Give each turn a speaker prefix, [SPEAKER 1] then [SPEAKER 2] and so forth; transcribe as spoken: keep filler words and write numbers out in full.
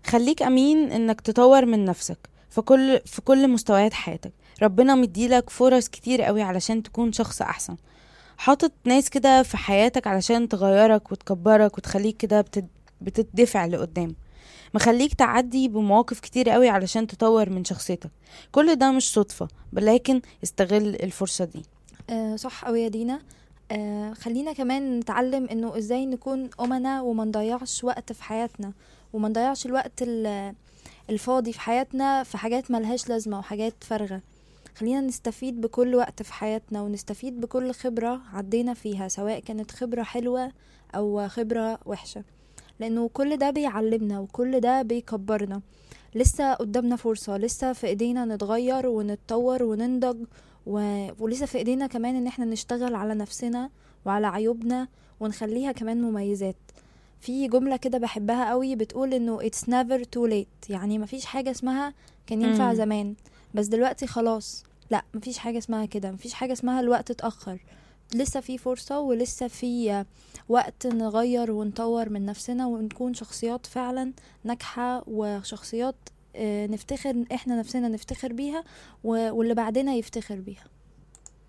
[SPEAKER 1] خليك أمين إنك تطور من نفسك في كل في كل مستويات حياتك. ربنا مديلك فرص كتير قوي علشان تكون شخص أحسن، حاطط ناس كده في حياتك علشان تغيرك وتكبرك وتخليك كده بتد... بتدفع لقدام. مخليك تعدي بمواقف كتير قوي علشان تطور من شخصيتك. كل ده مش صدفة، ولكن استغل الفرصة دي.
[SPEAKER 2] آه صح أوي يا دينا. آه خلينا كمان نتعلم انه ازاي نكون أمنا وما نضيعش وقت في حياتنا، وما نضيعش الوقت ال- الفاضي في حياتنا في حاجات ملهاش لازمة وحاجات فارغة. خلينا نستفيد بكل وقت في حياتنا، ونستفيد بكل خبرة عدينا فيها، سواء كانت خبرة حلوة أو خبرة وحشة، لأنه كل ده بيعلمنا وكل ده بيكبرنا. لسه قدامنا فرصة، لسه في ايدينا نتغير ونتطور وننضج، و... ولسه في ايدينا كمان ان احنا نشتغل على نفسنا وعلى عيوبنا ونخليها كمان مميزات. في جملة كده بحبها قوي بتقول انه it's never too late، يعني مفيش حاجة اسمها كان ينفع
[SPEAKER 1] مم.
[SPEAKER 2] زمان بس دلوقتي خلاص. لا، مفيش حاجة اسمها كده، مفيش حاجة اسمها الوقت اتأخر. لسه في فرصة ولسه في وقت نغير ونطور من نفسنا ونكون شخصيات فعلا ناجحة، وشخصيات آه، نفتخر احنا نفسنا نفتخر بيها، و- واللي بعدنا يفتخر بيها.